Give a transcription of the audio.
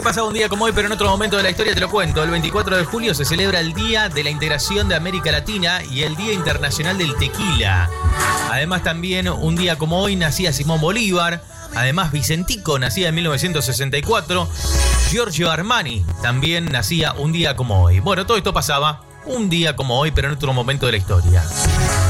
qué pasaba un día como hoy, pero en otro momento de la historia te lo cuento. El 24 de julio se celebra el Día de la Integración de América Latina y el Día Internacional del Tequila. Además, también un día como hoy nacía Simón Bolívar. Además, Vicentico nacía en 1964. Giorgio Armani también nacía un día como hoy. Bueno, todo esto pasaba un día como hoy, pero en otro momento de la historia.